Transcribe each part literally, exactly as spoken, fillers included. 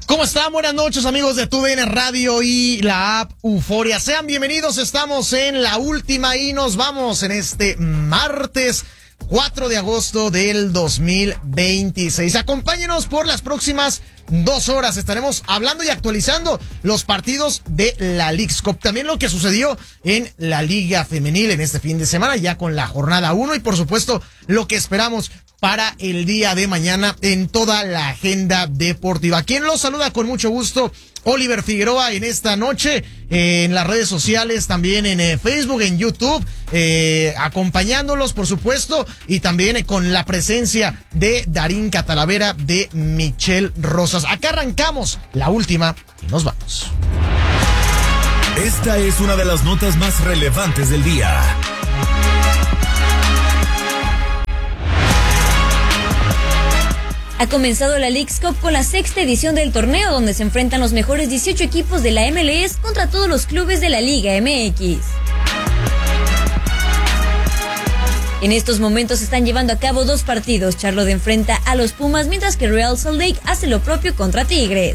¿Cómo están? Buenas noches, amigos de TUDN Radio y la app Euforia. Sean bienvenidos, estamos en la última y nos vamos en este martes cuatro de agosto del dos mil veintiséis. Acompáñenos por las próximas dos horas. Estaremos hablando y actualizando los partidos de la Leagues Cup. También lo que sucedió en la Liga Femenil en este fin de semana, ya con la jornada uno. Y por supuesto, lo que esperamos para el día de mañana en toda la agenda deportiva. Quien los saluda con mucho gusto, Oliver Figueroa, en esta noche, eh, en las redes sociales, también en eh, Facebook, en YouTube, eh, acompañándolos, por supuesto, y también eh, con la presencia de Darín Catalavera, de Michelle Rosas. Acá arrancamos la última y nos vamos. Esta es una de las notas más relevantes del día. Ha comenzado la Leagues Cup con la sexta edición del torneo, donde se enfrentan los mejores dieciocho equipos de la M L S contra todos los clubes de la Liga M X. En estos momentos se están llevando a cabo dos partidos. Charlotte enfrenta a los Pumas, mientras que Real Salt Lake hace lo propio contra Tigres.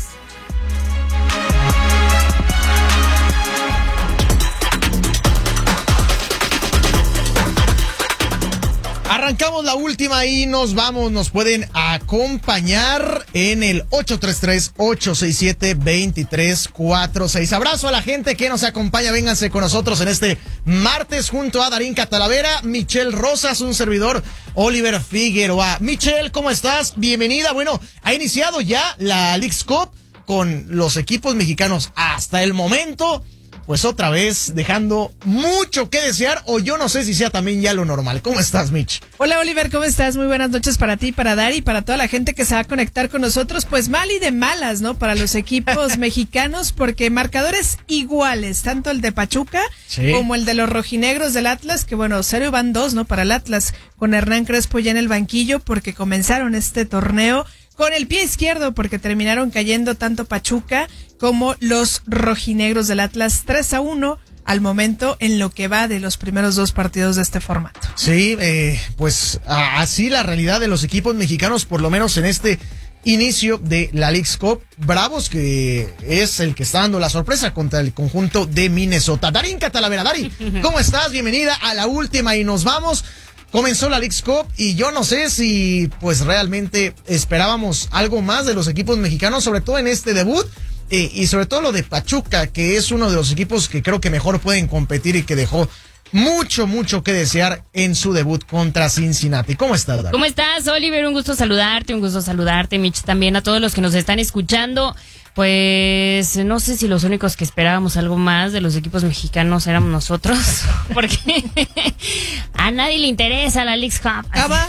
Arrancamos la última y nos vamos. Nos pueden acompañar en el ocho tres tres, ocho seis siete, dos tres cuatro seis. Abrazo a la gente que nos acompaña. Vénganse con nosotros en este martes junto a Darín Catalavera, Michelle Rosas, un servidor, Oliver Figueroa. Michelle, ¿cómo estás? Bienvenida. Bueno, ha iniciado ya la Leagues Cup con los equipos mexicanos hasta el momento, pues otra vez dejando mucho que desear, o yo no sé si sea también ya lo normal. ¿Cómo estás, Mitch? Hola, Oliver, ¿cómo estás? Muy buenas noches para ti, para Dari y para toda la gente que se va a conectar con nosotros. Pues mal y de malas, ¿no? Para los equipos mexicanos, porque marcadores iguales, tanto el de Pachuca sí, como el de los rojinegros del Atlas, que bueno, cero van dos, ¿no? Para el Atlas, con Hernán Crespo ya en el banquillo, porque comenzaron este torneo con el pie izquierdo, porque terminaron cayendo tanto Pachuca como los rojinegros del Atlas tres a uno al momento en lo que va de los primeros dos partidos de este formato. Sí, eh, pues a, así la realidad de los equipos mexicanos, por lo menos en este inicio de la Leagues Cup. Bravos, que es el que está dando la sorpresa contra el conjunto de Minnesota. Darín Catalavera, Dari, ¿cómo estás? Bienvenida a la última y nos vamos. Comenzó la Leagues Cup y yo no sé si pues realmente esperábamos algo más de los equipos mexicanos, sobre todo en este debut, eh, y sobre todo lo de Pachuca, que es uno de los equipos que creo que mejor pueden competir y que dejó mucho, mucho que desear en su debut contra Cincinnati. ¿Cómo estás, David? ¿Cómo estás, Oliver? Un gusto saludarte, un gusto saludarte, Mitch, también a todos los que nos están escuchando. Pues no sé si los únicos que esperábamos algo más de los equipos mexicanos éramos nosotros, porque a nadie le interesa la Leagues Cup.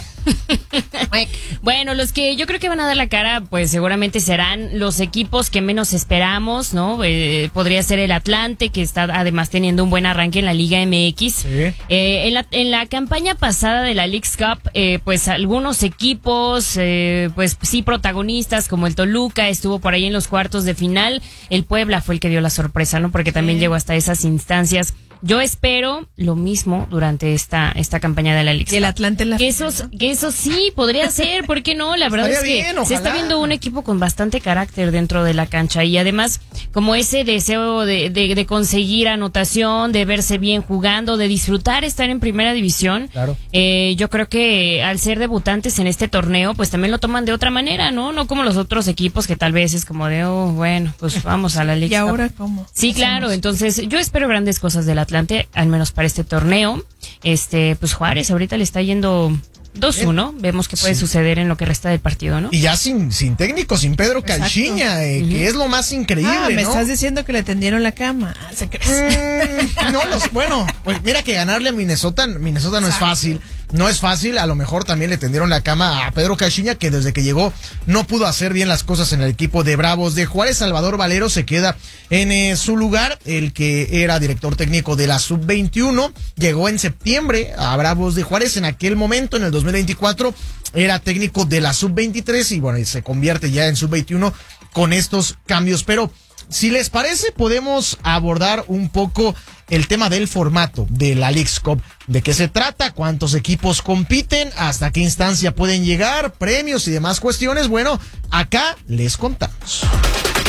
Bueno, los que yo creo que van a dar la cara, pues seguramente serán los equipos que menos esperamos, ¿no? Eh, podría ser el Atlante, que está además teniendo un buen arranque en la Liga M X. Sí. Eh, en, la, en la campaña pasada de la Leagues Cup, eh, pues algunos equipos, eh, pues sí protagonistas, como el Toluca, estuvo por ahí en los cuartos de final. El Puebla fue el que dio la sorpresa, ¿no? Porque también sí llegó hasta esas instancias. Yo espero lo mismo durante esta esta campaña de la Leagues Cup. Y el Atlante en la que eso, que eso sí podría ser, ¿por qué no? La verdad Estaría es que bien, se está viendo un equipo con bastante carácter dentro de la cancha y además como ese deseo de, de, de conseguir anotación, de verse bien jugando, de disfrutar estar en primera división. Claro. Eh, yo creo que al ser debutantes en este torneo, pues también lo toman de otra manera, ¿no? No como los otros equipos que tal vez es como de, oh, bueno, pues vamos a la Leagues Cup. ¿Y ahora cómo? Sí, claro. Entonces yo espero grandes cosas del Atlante, al menos para este torneo. Este, pues Juárez ahorita le está yendo dos uno, vemos qué puede sí. suceder en lo que resta del partido, ¿no? Y ya sin sin técnico, sin Pedro Caixinha, eh, uh-huh. que es lo más increíble, ah, me ¿no? estás diciendo que le tendieron la cama. ¿Se crees? Mm, no, los, bueno, pues mira que ganarle a Minnesota, Minnesota no Exacto. es fácil. No es fácil, a lo mejor también le tendieron la cama a Pedro Caixinha, que desde que llegó no pudo hacer bien las cosas en el equipo de Bravos de Juárez. Salvador Valero se queda en eh, su lugar, el que era director técnico de la sub veintiuno, llegó en septiembre a Bravos de Juárez, en aquel momento, en el dos mil veinticuatro, era técnico de la sub veintitrés y bueno, y se convierte ya en sub veintiuno con estos cambios, pero si les parece, podemos abordar un poco el tema del formato de la Leagues Cup. ¿De qué se trata? ¿Cuántos equipos compiten? ¿Hasta qué instancia pueden llegar? ¿Premios y demás cuestiones? Bueno, acá les contamos.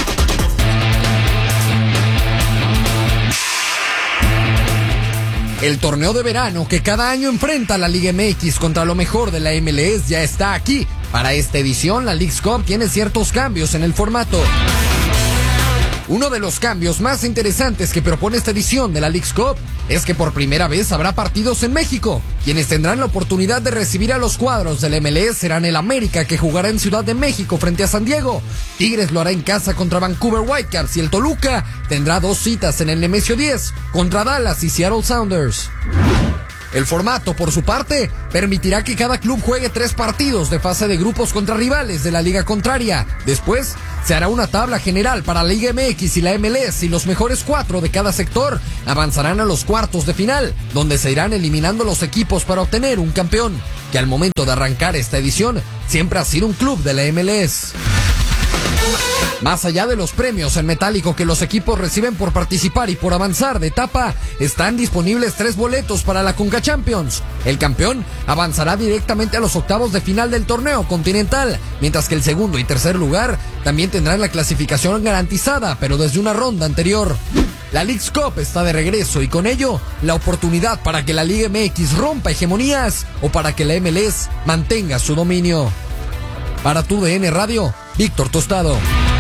El torneo de verano que cada año enfrenta a la Liga M X contra lo mejor de la M L S ya está aquí. Para esta edición, la Leagues Cup tiene ciertos cambios en el formato. Uno de los cambios más interesantes que propone esta edición de la Leagues Cup es que por primera vez habrá partidos en México. Quienes tendrán la oportunidad de recibir a los cuadros del M L S serán el América, que jugará en Ciudad de México frente a San Diego. Tigres lo hará en casa contra Vancouver Whitecaps, y el Toluca tendrá dos citas en el Nemesio diez contra Dallas y Seattle Sounders. El formato, por su parte, permitirá que cada club juegue tres partidos de fase de grupos contra rivales de la liga contraria. Después, se hará una tabla general para la Liga M X y la M L S, y los mejores cuatro de cada sector avanzarán a los cuartos de final, donde se irán eliminando los equipos para obtener un campeón, que al momento de arrancar esta edición siempre ha sido un club de la M L S. Más allá de los premios en metálico que los equipos reciben por participar y por avanzar de etapa, están disponibles tres boletos para la Conca Champions. El campeón avanzará directamente a los octavos de final del torneo continental, mientras que el segundo y tercer lugar también tendrán la clasificación garantizada, pero desde una ronda anterior. La Leagues Cup está de regreso, y con ello la oportunidad para que la Liga M X rompa hegemonías o para que la M L S mantenga su dominio. Para tu D N Radio, Víctor Tostado.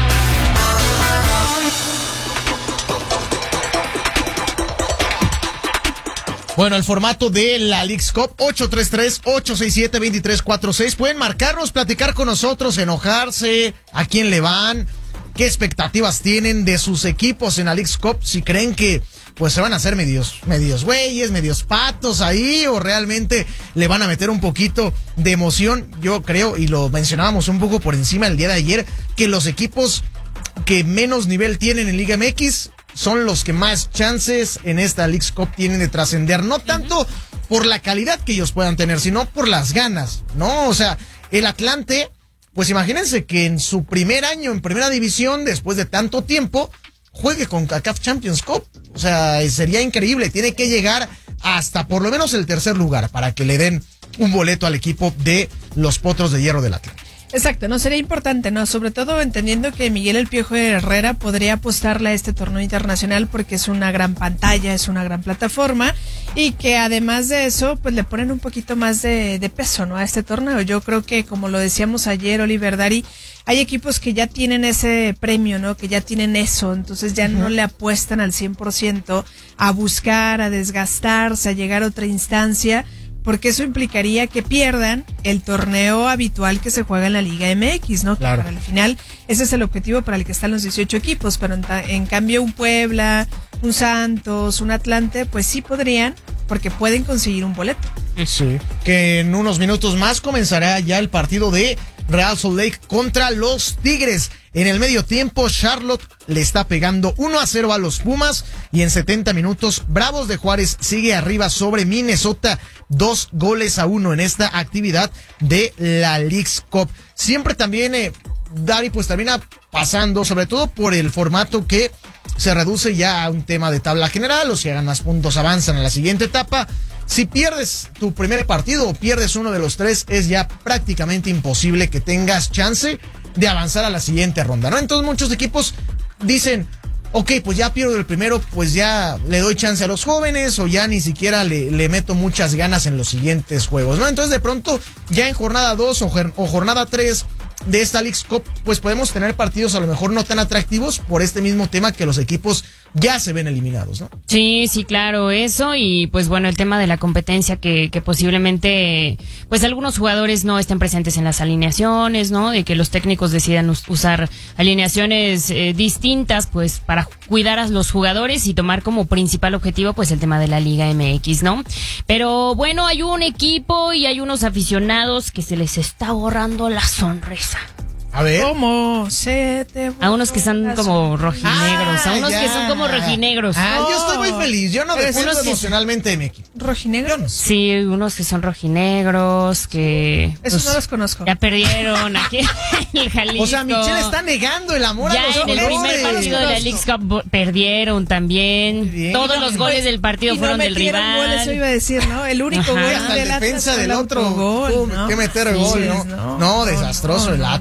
Bueno, el formato de la Leagues Cup, ocho tres tres, ocho seis siete, dos tres cuatro seis. Pueden marcarnos, platicar con nosotros, enojarse, a quién le van, qué expectativas tienen de sus equipos en la Leagues Cup, si creen que pues se van a hacer medios, medios güeyes, medios patos ahí, o realmente le van a meter un poquito de emoción. Yo creo, y lo mencionábamos un poco por encima el día de ayer, que los equipos que menos nivel tienen en Liga M X son los que más chances en esta Leagues Cup tienen de trascender, no tanto por la calidad que ellos puedan tener, sino por las ganas, ¿no? O sea, el Atlante, pues imagínense que en su primer año en primera división, después de tanto tiempo, juegue con CONCACAF Champions Cup. O sea, sería increíble. Tiene que llegar hasta por lo menos el tercer lugar para que le den un boleto al equipo de los Potros de Hierro del Atlante. Exacto, no sería importante, ¿no? Sobre todo entendiendo que Miguel El Piojo Herrera podría apostarle a este torneo internacional porque es una gran pantalla, es una gran plataforma, y que además de eso, pues le ponen un poquito más de, de peso, ¿no? A este torneo. Yo creo que, como lo decíamos ayer, Oliver Dari, hay equipos que ya tienen ese premio, ¿no? Que ya tienen eso, entonces ya uh-huh. no le apuestan al cien por ciento a buscar, a desgastarse, a llegar a otra instancia, porque eso implicaría que pierdan el torneo habitual que se juega en la Liga M X, ¿no? Claro. Que para el final ese es el objetivo para el que están los dieciocho equipos, pero en, en cambio un Puebla, un Santos, un Atlante, pues sí podrían, porque pueden conseguir un boleto. Sí. Que en unos minutos más comenzará ya el partido de Real Salt Lake contra los Tigres. En el medio tiempo, Charlotte le está pegando uno a cero a los Pumas, y en setenta minutos, Bravos de Juárez sigue arriba sobre Minnesota, dos goles a uno en esta actividad de la Leagues Cup. Siempre también, eh, Dari, pues termina pasando, sobre todo por el formato que se reduce ya a un tema de tabla general. Los que hagan más puntos avanzan a la siguiente etapa. Si pierdes tu primer partido o pierdes uno de los tres, es ya prácticamente imposible que tengas chance de avanzar a la siguiente ronda, ¿no? Entonces muchos equipos dicen, ok, pues ya pierdo el primero, pues ya le doy chance a los jóvenes, o ya ni siquiera le, le meto muchas ganas en los siguientes juegos, ¿no? Entonces de pronto ya en jornada dos o, o jornada tres de esta Leagues Cup, pues podemos tener partidos a lo mejor no tan atractivos por este mismo tema, que los equipos ya se ven eliminados, ¿no? Sí, sí, claro, eso, y pues bueno, el tema de la competencia, que, que posiblemente pues algunos jugadores no estén presentes en las alineaciones, ¿no? De que los técnicos decidan us- usar alineaciones eh, distintas, pues para cuidar a los jugadores y tomar como principal objetivo pues el tema de la Liga M X, ¿no? Pero bueno, hay un equipo y hay unos aficionados que se les está borrando la sonrisa. A ver. ¿Cómo se te A unos que son como rojinegros, Ah, a unos ya. que son como rojinegros. Ah, yo estoy muy feliz. Yo no Pero defiendo unos que- emocionalmente de mi equipo. ¿Rojinegros? Sí, unos que son rojinegros, que Esos pues, no los conozco. ya perdieron aquí en el Jalisco. O sea, Michelle está negando el amor a Ya los en el colores. primer partido de la Leagues Cup bo- perdieron también. Bien. Todos los goles del partido Y fueron no del metieron rival. gol, eso iba a decir, ¿no? El único Ajá. gol Hasta del el Atlas defensa fue del el otro autogol, tuvo ¿no? que meter Sí, gol, ¿no? no, No, desastroso no, el no, Atlas. no.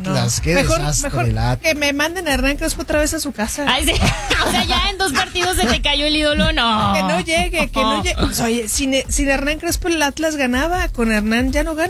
qué mejor, desastre mejor del Atlas. que me manden a Hernán Crespo otra vez a su casa. Ay, sí. O sea, ya en dos partidos se te cayó el ídolo, no. Que no llegue, que no llegue. Pues, oye, sin, sin Hernán Crespo el Atlas ganaba, con Hernán ya no gana.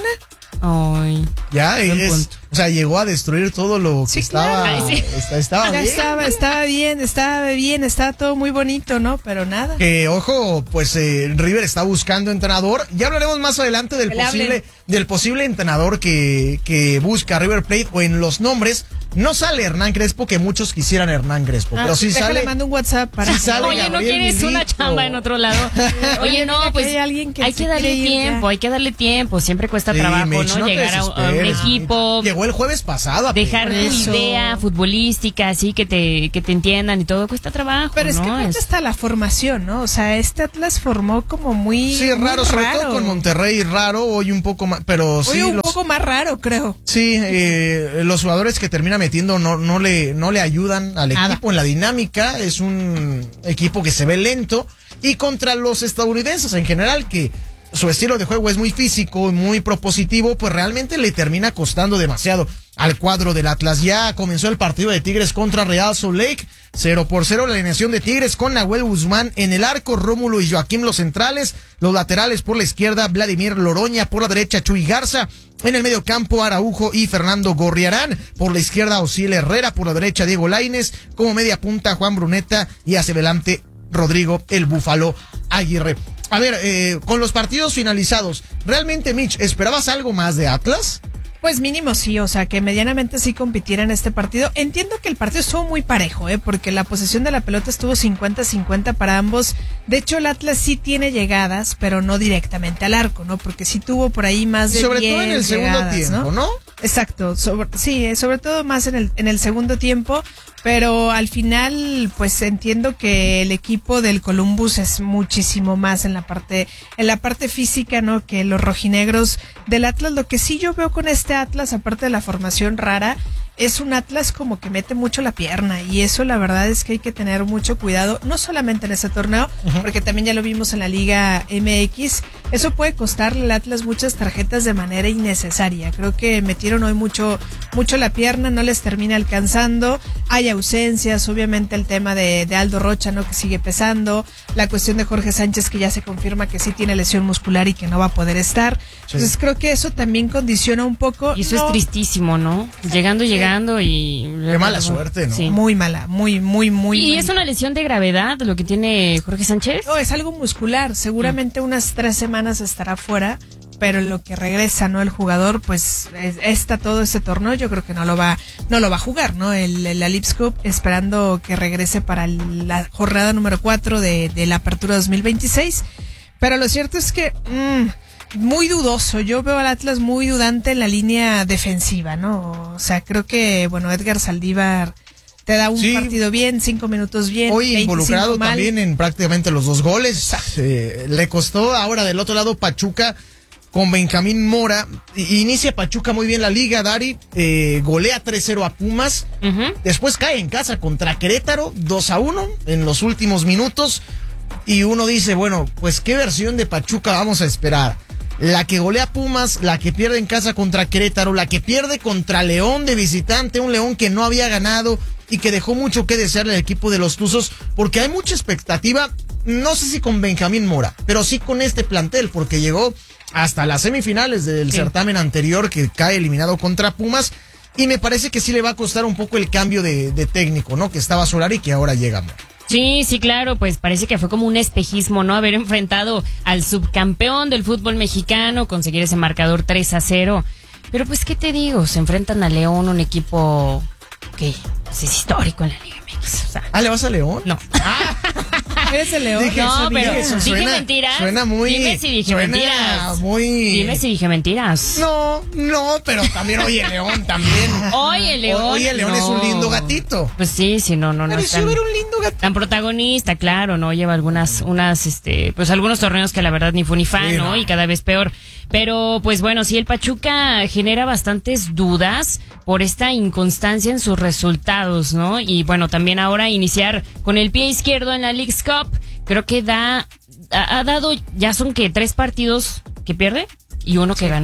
Ay. Ya, Buen es, punto. o sea, llegó a destruir todo lo que Sí, estaba, claro. Ay, sí. está- estaba Ya bien. estaba, estaba bien, estaba bien, estaba todo muy bonito, ¿no? Pero nada. Que ojo, pues eh, River está buscando entrenador. Ya hablaremos más adelante del Que le posible, hablen. del posible entrenador que, que busca River Plate, o en los nombres. No sale Hernán Crespo, que muchos quisieran Hernán Crespo, Ah, pero sí déjale, sale. mando un WhatsApp para Sí sale. Oye, ¿no Gabriel quieres una Milito. chamba en otro lado? Oye, no, dile que pues hay alguien que hay se que darle quiere ir tiempo, ya. hay que darle tiempo. Siempre cuesta Sí, trabajo, Mitch, ¿no? te Llegar a, a un desesperes. equipo, Llegó el jueves pasado. dejar tu Eso. idea futbolística, así que te, que te entiendan y todo, cuesta trabajo, Pero es que ¿no? aparte Es- está la formación, ¿no? O sea, este Atlas formó como muy. Sí, muy raro, sobre todo con Monterrey, raro, hoy un poco más, pero sí, Hoy un los, poco más raro, creo. sí eh, los jugadores que termina metiendo no, no, le, no le ayudan al Nada. equipo en la dinámica, es un equipo que se ve lento, y contra los estadounidenses en general, que su estilo de juego es muy físico y muy propositivo, pues realmente le termina costando demasiado al cuadro del Atlas. Ya comenzó el partido de Tigres contra Real Salt Lake, cero por cero la alineación de Tigres, con Nahuel Guzmán en el arco, Rómulo y Joaquín los centrales, los laterales por la izquierda, Vladimir Loroña, por la derecha Chuy Garza, en el medio campo Araujo y Fernando Gorriarán, por la izquierda Osiel Herrera, por la derecha Diego Lainez, como media punta Juan Bruneta y hacia adelante Rodrigo el Búfalo Aguirre. A ver, eh, con los partidos finalizados, ¿realmente, Mitch, esperabas algo más de Atlas? Pues mínimo sí, o sea, que medianamente sí compitiera en este partido. Entiendo que el partido estuvo muy parejo, ¿eh? Porque la posesión de la pelota estuvo cincuenta cincuenta para ambos. De hecho, el Atlas sí tiene llegadas, pero no directamente al arco, ¿no? Porque sí tuvo por ahí más de Sobre todo en el diez segundo llegadas, tiempo, ¿no? Exacto, sobre, sí, eh, sobre todo más en el, en el segundo tiempo, pero al final pues entiendo que el equipo del Columbus es muchísimo más en la parte, en la parte física, ¿no? Que los rojinegros del Atlas. Lo que sí yo veo con este Atlas, aparte de la formación rara, es un Atlas como que mete mucho la pierna, y eso la verdad es que hay que tener mucho cuidado, no solamente en ese torneo, uh-huh. porque también ya lo vimos en la Liga M X, eso puede costarle al Atlas muchas tarjetas de manera innecesaria. Creo que metieron hoy mucho, mucho la pierna, no les termina alcanzando, hay ausencias, obviamente el tema de, de Aldo Rocha, ¿no? Que sigue pesando, la cuestión de Jorge Sánchez, que ya se confirma que sí tiene lesión muscular y que no va a poder estar, sí. Entonces creo que eso también condiciona un poco. Y eso no, es tristísimo, ¿no? Llegando, llegando. Y qué mala suerte, ¿no? Sí. Muy mala, muy, muy, muy. ¿Y mala. es una lesión de gravedad lo que tiene Jorge Sánchez? No, es algo muscular. Seguramente mm. unas tres semanas estará fuera, pero lo que regresa, ¿no? El jugador, pues está todo ese torneo, yo creo que no lo va, no lo va a jugar, ¿no? El, el, la Lips Cup, esperando que regrese para la jornada número cuatro de, de la Apertura dos mil veintiséis. Pero lo cierto es que mmm, muy dudoso, yo veo al Atlas muy dudante en la línea defensiva, ¿no? O sea, creo que, bueno, Edgar Saldívar te da un sí. partido bien, cinco minutos bien. Hoy involucrado mal. También en prácticamente los dos goles. Eh, le costó ahora del otro lado Pachuca con Benjamín Mora. Inicia Pachuca muy bien la liga, Dari. Eh, golea tres cero a Pumas. Uh-huh. Después cae en casa contra Querétaro, dos a uno en los últimos minutos. Y uno dice, bueno, pues qué versión de Pachuca vamos a esperar. La que golea Pumas, la que pierde en casa contra Querétaro, la que pierde contra León de visitante, un León que no había ganado y que dejó mucho que desearle al equipo de los Tuzos, porque hay mucha expectativa, no sé si con Benjamín Mora, pero sí con este plantel, porque llegó hasta las semifinales del sí. certamen anterior, que cae eliminado contra Pumas, y me parece que sí le va a costar un poco el cambio de, de técnico, ¿no? Que estaba Solari y que ahora llega Mora. Sí, sí, claro, pues parece que fue como un espejismo, ¿no? Haber enfrentado al subcampeón del fútbol mexicano, conseguir ese marcador tres a cero. Pero pues, ¿qué te digo? Se enfrentan a León, un equipo que pues, es histórico en la Liga M X. O sea, ¿Ah, le vas a León? No. Ah. ¿Eres el León? Dije, no, pero eso dije suena, mentiras. Suena muy... Dime si dije suena mentiras. Muy... Dime si dije mentiras. No, no, pero también hoy el León también. Hoy el León. Hoy el León no. es un lindo gatito. Pues sí, sí, no, no, no. Pareció ver un lindo gatito. Tan protagonista, claro, ¿no? Lleva algunas, unas, este, pues algunos torneos que la verdad ni fu ni fa, sí, ¿no? ¿no? Y cada vez peor. Pero, pues bueno, sí, el Pachuca genera bastantes dudas por esta inconstancia en sus resultados, ¿no? Y bueno, también ahora iniciar con el pie izquierdo en la Leagues Cup, creo que da, ha, ha dado, ya son que tres partidos que pierde y uno que ganó.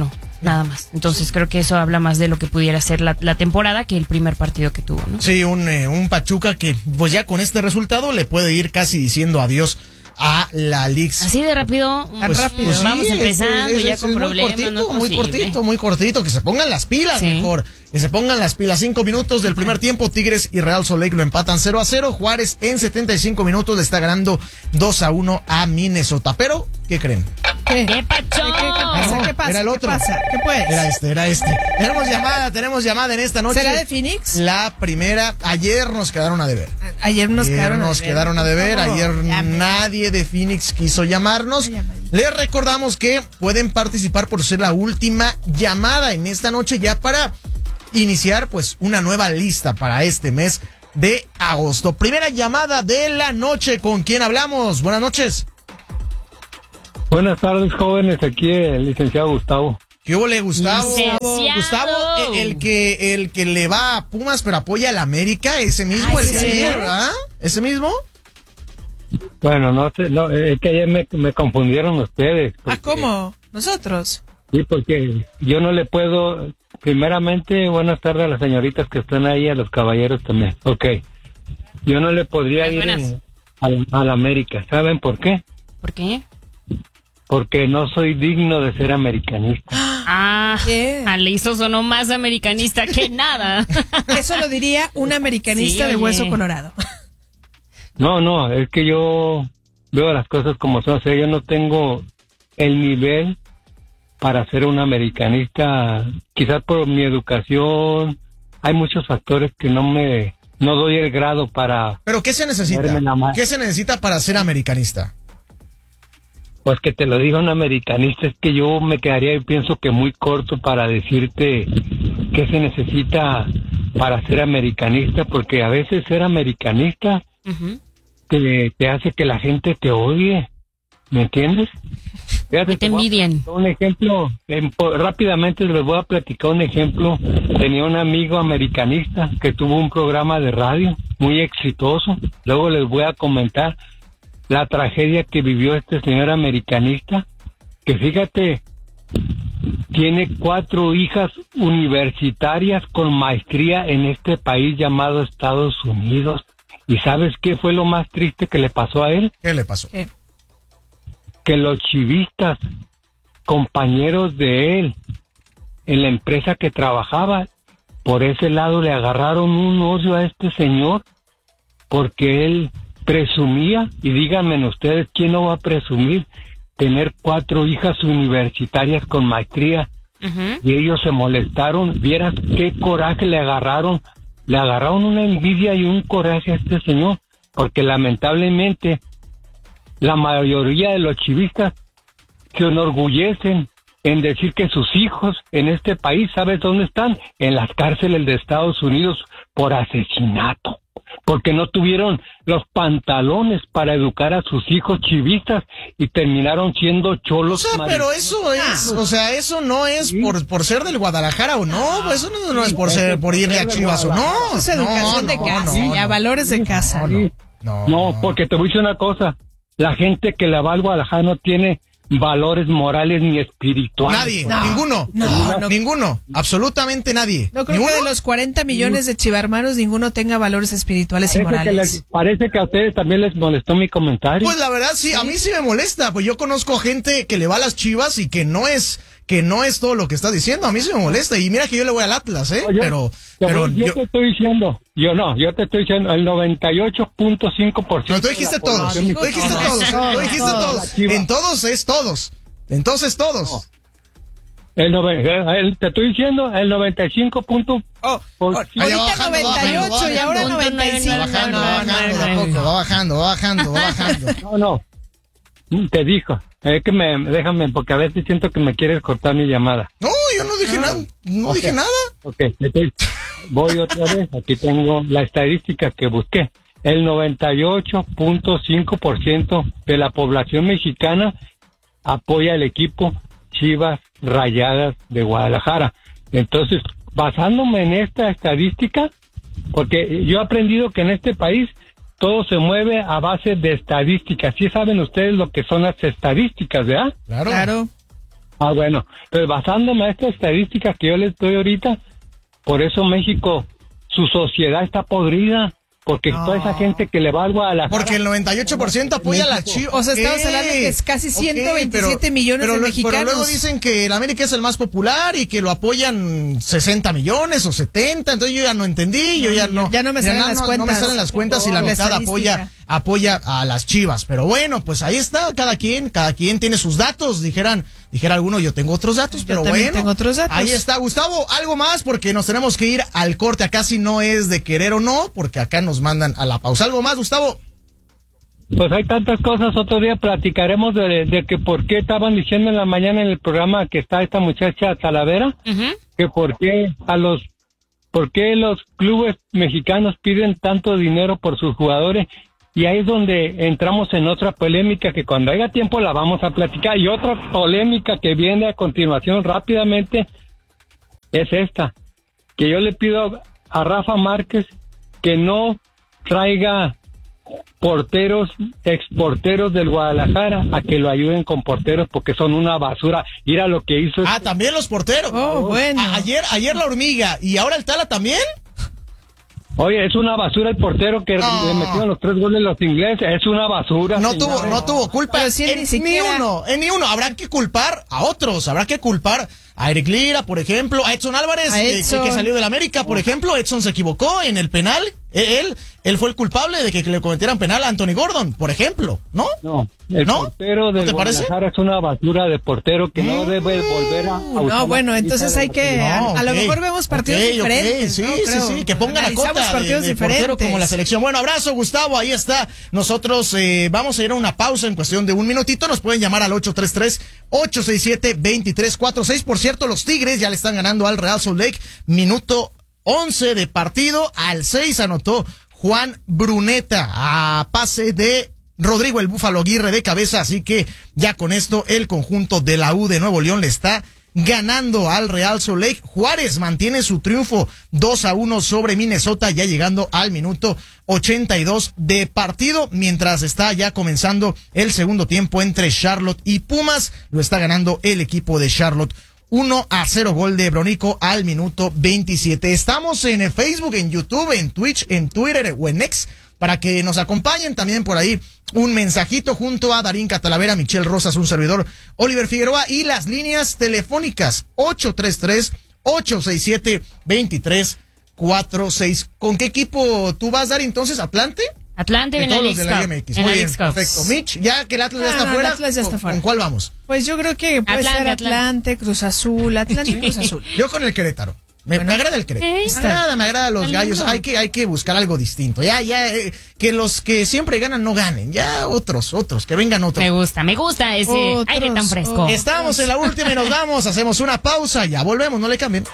nada más. Entonces creo que eso habla más de lo que pudiera ser la, la temporada que el primer partido que tuvo, ¿no? Sí, un, eh, un Pachuca que pues ya con este resultado le puede ir casi diciendo adiós a la Liga. Así de rápido, Tan rápido. Pues sí, vamos empezando es- es- ya es con muy problemas. cortito, no es muy posible. cortito, muy cortito, que se pongan las pilas Sí. mejor, que se pongan las pilas. Cinco minutos del primer tiempo, Tigres y Real Salt Lake lo empatan cero a cero. Juárez en setenta y cinco minutos le está ganando dos a uno a Minnesota. Pero, ¿qué creen? ¿Qué? ¡Qué pachón! ¿Qué, qué pasa? No, ¿Qué pasa? era el otro. ¿Qué pasa? ¿Qué pues? Era este, era este. Tenemos llamada, tenemos llamada en esta noche. ¿Será de Phoenix? La primera, ayer nos quedaron a deber. Ayer nos Ayer quedaron a nos deber. quedaron a deber. No, Ayer llame. nadie de Phoenix quiso llamarnos. Una llamadita. Les recordamos que pueden participar por ser la última llamada en esta noche ya para iniciar pues una nueva lista para este mes de agosto. Primera llamada de la noche. ¿Con quién hablamos? Buenas noches. Buenas tardes, jóvenes. Aquí el licenciado Gustavo. ¿Qué hubo, le, Gustavo? Licenciado. Gustavo, el, el que el que le va a Pumas pero apoya a la América, ese mismo, Ay, el de ¿sí? ayer, ¿verdad? ¿Ese mismo? Bueno, no sé, no, es que ayer me, me confundieron ustedes. ¿Ah, porque- cómo? ¿Nosotros? Sí, porque yo no le puedo. Primeramente, buenas tardes a las señoritas que están ahí, a los caballeros también. Ok. Yo no le podría ir Buenas. eh, a, a la América. ¿Saben por qué? ¿Por qué? Porque no soy digno de ser americanista. Ah, ¿Qué? Aliso sonó más americanista que nada. Eso lo diría un americanista Sí, de oye. hueso colorado. No, no, es que yo veo las cosas como son. O sea, yo no tengo el nivel para ser un americanista. Quizás por mi educación. Hay muchos factores que no me... No doy el grado para... ¿Pero qué se necesita? Verme la ma- ¿Qué se necesita para ser americanista? Pues que te lo diga un americanista, es que yo me quedaría y pienso que muy corto para decirte qué se necesita para ser americanista, porque a veces ser americanista Ujú. te, te hace que la gente te odie, ¿me entiendes? Fíjate, Te voy a envidian. platicar un ejemplo, en- po- rápidamente les voy a platicar un ejemplo. Tenía un amigo americanista que tuvo un programa de radio muy exitoso. Luego les voy a comentar la tragedia que vivió este señor americanista, que fíjate, tiene cuatro hijas universitarias con maestría en este país llamado Estados Unidos. ¿Y sabes qué fue lo más triste que le pasó a él? ¿Qué le pasó? ¿Qué? Que los chivistas, compañeros de él, en la empresa que trabajaba, por ese lado le agarraron un odio a este señor, porque él presumía, y díganme ustedes, ¿quién no va a presumir tener cuatro hijas universitarias con maestría? Ujú. Y ellos se molestaron, vieras qué coraje le agarraron, le agarraron una envidia y un coraje a este señor, porque lamentablemente la mayoría de los chivistas se enorgullecen en decir que sus hijos en este país, ¿sabes dónde están? En las cárceles de Estados Unidos por asesinato, porque no tuvieron los pantalones para educar a sus hijos chivistas y terminaron siendo O cholos. sea, pero marihuanos. eso es, o sea, eso no es por, por ser del Guadalajara o no, eso no, no es por ser, por irle a Chivas o no. Es educación No, de no, casa, no, ya no. valores de casa. Sí. No, No, porque te voy a decir una cosa. La gente que le va al Guadalajara no tiene valores morales ni espirituales. Nadie, No, ninguno, no, no. ninguno, absolutamente nadie. No creo ¿Ninguno? que de los cuarenta millones de chivarmanos ninguno tenga valores espirituales y Parece que, morales. les- parece que a ustedes también les molestó mi comentario. Pues la verdad sí, a mí sí me molesta, pues yo conozco gente que le va a las Chivas y que no es, que no es todo lo que estás diciendo, a mí sí me molesta y mira que yo le voy al Atlas, eh, No, yo- pero, yo, pero yo yo, te estoy diciendo, yo no, yo te estoy diciendo el noventa y ocho punto cinco por ciento. pero tú dijiste todos, tú dijiste todos, tú dijiste todos, en todos es todos, entonces todos. El nove- eh, el- te estoy diciendo el noventa y cinco punto Oh, por oh, ciento. Ahí va ahorita bajando, va noventa y ocho y bajando, ahora va noventa y cinco. Va bajando, va bajando, de a poco, va bajando, va bajando, va bajando. No, no. Mm, Te dijo. Es que me, déjame, porque a veces siento que me quieres cortar mi llamada. No, yo no dije nada, no dije nada. Ok, entonces, voy otra vez. Aquí tengo la estadística que busqué. El noventa y ocho punto cinco por ciento de la población mexicana apoya el equipo Chivas Rayadas de Guadalajara. Entonces, basándome en esta estadística, porque yo he aprendido que en este país todo se mueve a base de estadísticas. ¿Sí saben ustedes lo que son las estadísticas, verdad? Claro. Claro. Ah, bueno, pues basándome a esta estadística que yo les doy ahorita, por eso México, su sociedad está podrida. Porque no. toda esa gente que le va al Guadalajara... Porque el noventa y ocho por ciento apoya a las Chivas. O sea, estamos hablando de que es casi ciento veintisiete okay, pero, millones pero, de mexicanos. Pero luego dicen que el América es el más popular y que lo apoyan sesenta millones o setenta. Entonces yo ya no entendí, yo ya no... Ya no me salen ya las no, cuentas. No me salen las cuentas y la mitad apoya, apoya a las Chivas. Pero bueno, pues ahí está, cada quien, cada quien tiene sus datos, dijeran... Dijera alguno, yo tengo otros datos, yo pero bueno, tengo otros datos. Ahí está. Gustavo, algo más porque nos tenemos que ir al corte. Acá si no es de querer o no, porque acá nos mandan a la pausa. ¿Algo más, Gustavo? Pues hay tantas cosas, otro día platicaremos de, de que por qué estaban diciendo en la mañana en el programa que está esta muchacha Talavera, uh-huh. que por qué a los, por qué los clubes mexicanos piden tanto dinero por sus jugadores. Y ahí es donde entramos en otra polémica que cuando haya tiempo la vamos a platicar. Y otra polémica que viene a continuación rápidamente es esta. Que yo le pido a Rafa Márquez que no traiga porteros, exporteros del Guadalajara a que lo ayuden con porteros porque son una basura. Mira lo que hizo. Ah, también los porteros. Oh, bueno. A- ayer, ayer la Hormiga y ahora el Tala también. Oye, es una basura el portero que no. le metieron los tres goles los ingleses. Es una basura. No señores. tuvo, no tuvo culpa. Sí, en, ni, siquiera... ni uno, en ni uno. Habrá que culpar a otros. Habrá que culpar a Eric Lira, por ejemplo, a Edson Álvarez, a Edson. Eh, que, que salió del América, por ejemplo. Edson se equivocó en el penal. Él, él fue el culpable de que le cometieran penal a Anthony Gordon, por ejemplo, ¿no? No, el ¿No? portero de ¿No Guadalajara es una basura de portero que mm. no debe volver a... a no, bueno, entonces hay que... No, a, okay. a lo mejor vemos partidos okay, diferentes. Okay. Sí, ¿no? sí, sí, que pongan a cota partidos de, de portero como la selección. Bueno, abrazo, Gustavo, ahí está. Nosotros eh, vamos a ir a una pausa en cuestión de un minutito. Nos pueden llamar al ocho tres tres, ocho seis siete, dos tres cuatro seis. Por cierto, los Tigres ya le están ganando al Real Salt Lake. Minuto once de partido. Al seis anotó Juan Bruneta a pase de Rodrigo el Búfalo Aguirre de cabeza, así que ya con esto el conjunto de la U de Nuevo León le está ganando al Real Salt Lake. Juárez mantiene su triunfo dos a uno sobre Minnesota, ya llegando al minuto ochenta y dos de partido, mientras está ya comenzando el segundo tiempo entre Charlotte y Pumas. Lo está ganando el equipo de Charlotte uno a cero, gol de Bronico al minuto veintisiete. Estamos en el Facebook, en YouTube, en Twitch, en Twitter o en X para que nos acompañen. También por ahí un mensajito junto a Darín Catalavera, Michelle Rosas, un servidor, Oliver Figueroa, y las líneas telefónicas ocho tres tres, ocho seis siete, dos tres cuatro seis. ¿Con qué equipo tú vas, Darín, entonces? ¿Atlante? Atlante en la League Cup. Muy bien, perfecto. Mitch, ya que el Atlas ah, ya está no, fuera, Atlas ya está fuera. ¿Con cuál vamos? Pues yo creo que puede Atlante, ser Atlante, Atlante, Cruz Azul, Atlante y Cruz Azul. Yo con el Querétaro. Me, bueno, me agrada el Querétaro. Me agrada, me agrada los gallos. Hay que, hay que buscar algo distinto. Ya, ya, eh, que los que siempre ganan no ganen. Ya otros, otros, que vengan otros. Me gusta, me gusta ese otros, aire tan fresco. Otros. Estamos en la última y nos vamos. Hacemos una pausa. Ya volvemos, no le cambien.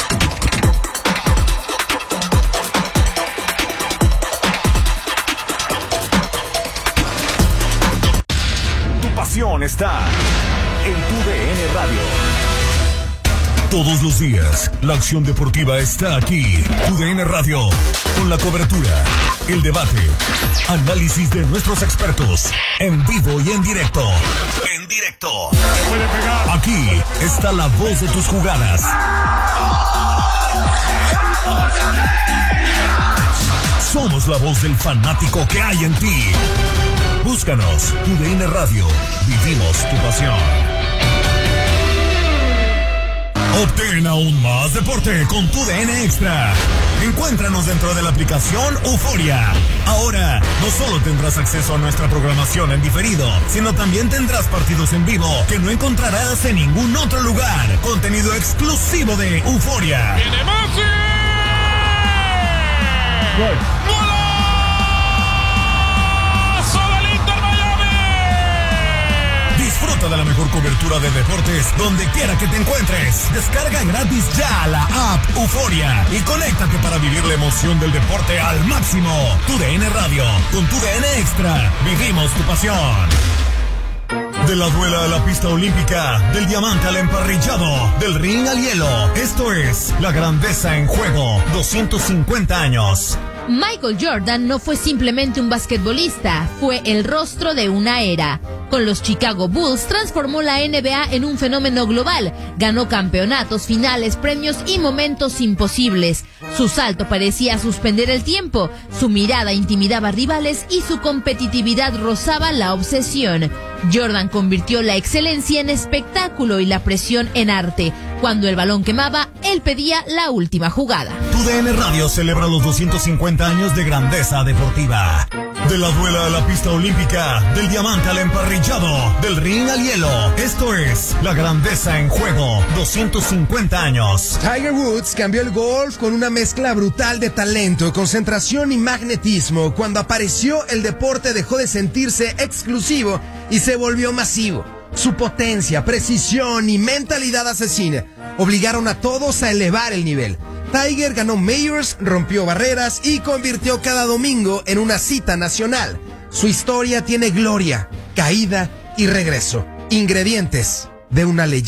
Está en tu D N Radio. Todos los días, la acción deportiva está aquí. Tu D N Radio, con la cobertura, el debate, análisis de nuestros expertos, en vivo y en directo. En directo. Aquí está la voz de tus jugadas. Somos la voz del fanático que hay en ti. Búscanos, Tu D N Radio. Vivimos tu pasión. Obtén aún más deporte con Tu D N Extra. Encuéntranos dentro de la aplicación Euforia. Ahora, no solo tendrás acceso a nuestra programación en diferido, sino también tendrás partidos en vivo que no encontrarás en ningún otro lugar. Contenido exclusivo de Euforia. ¡Viene Messi! ¡Gol! Disfruta de la mejor cobertura de deportes donde quiera que te encuentres. Descarga gratis ya la app Euforia y conéctate para vivir la emoción del deporte al máximo. Tu D N Radio, con Tu D N Extra, vivimos tu pasión. De la duela a la pista olímpica, del diamante al emparrillado, del ring al hielo. Esto es la grandeza en juego, doscientos cincuenta años. Michael Jordan no fue simplemente un basquetbolista, fue el rostro de una era. Con los Chicago Bulls transformó la N B A en un fenómeno global, ganó campeonatos, finales, premios y momentos imposibles. Su salto parecía suspender el tiempo, su mirada intimidaba rivales y su competitividad rozaba la obsesión. Jordan convirtió la excelencia en espectáculo y la presión en arte. Cuando el balón quemaba, él pedía la última jugada. Tu D N Radio celebra los doscientos cincuenta años de grandeza deportiva. De la duela a la pista olímpica, del diamante al emparrillado, del ring al hielo. Esto es la grandeza en juego. doscientos cincuenta años. Tiger Woods cambió el golf con una mezcla brutal de talento, concentración y magnetismo. Cuando apareció, el deporte dejó de sentirse exclusivo y se volvió masivo. Su potencia, precisión y mentalidad asesina obligaron a todos a elevar el nivel. Tiger ganó Majors, rompió barreras y convirtió cada domingo en una cita nacional. Su historia tiene gloria, caída y regreso. Ingredientes de una leyenda.